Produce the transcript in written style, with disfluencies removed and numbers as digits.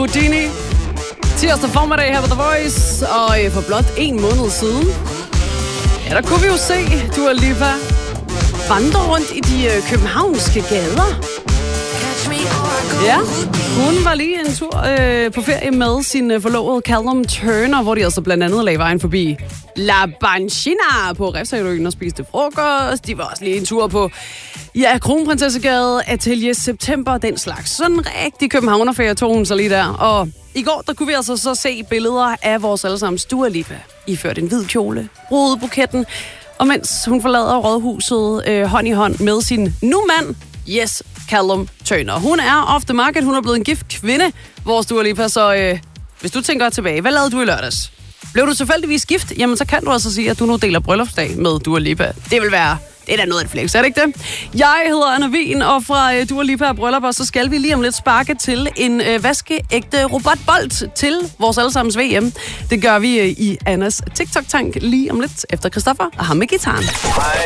Houdini. Tirsdag formiddag her på The Voice, og for blot 1 måned siden, ja, der kunne vi jo se Dua Lipa vandre rundt i de københavnske gader. Ja, hun var lige en tur på ferie med sin forlovede Callum Turner, hvor de altså blandt andet lagde vejen forbi La Banchina på Refshaleøen og spiste frokost. De var også lige en tur på Kronprinsessegade, Atelier September, den slags. Sådan en rigtig københavnerferie tog hun så lige der. Og i går, der kunne vi altså så se billeder af vores allesammens Dua Lipa. Iført en hvid kjole, rodebuketten, og mens hun forlader rådhuset hånd i hånd med sin nu mand, Callum Turner. Hun er off the market, hun er blevet en gift kvinde, vores Dua Lipa, så hvis du tænker tilbage, hvad lavede du i lørdags? Blev du tilfældigvis gift? Jamen, så kan du altså sige, at du nu deler bryllupsdag med Dua Lipa. Det er da noget af et flex, er det ikke det? Jeg hedder Anna Wien, og fra Dua Lipa og bryllupper, så skal vi lige om lidt sparke til en vaskeægte robotbold til vores allesammens VM. Det gør vi i Annas TikTok-tank lige om lidt efter Christoffer og ham med gitaren.